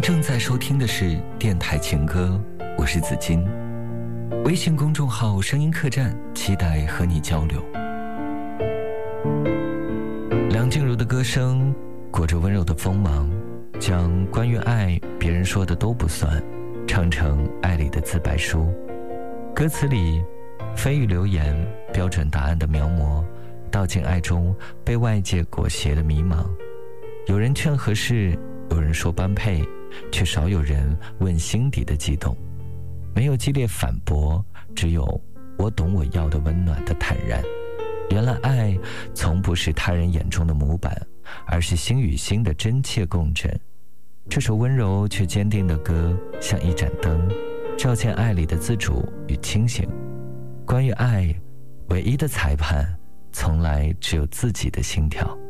正在收听的是电台情歌，我是子金。微信公众号声音客栈，期待和你交流。梁静茹的歌声裹着温柔的锋芒，将关于爱别人说的都不算，唱成爱里的自白书。歌词里蜚语流言，标准答案的描摹，道尽爱中被外界裹挟的迷茫。有人劝合适，有人说般配，却少有人问心底的悸动。没有激烈反驳，只有我懂我要的温暖的坦然。原来爱从不是他人眼中的模板，而是心与心的真切共振。这首温柔却坚定的歌，像一盏灯，照见爱里的自主与清醒。关于爱，唯一的裁判从来只有自己的心跳。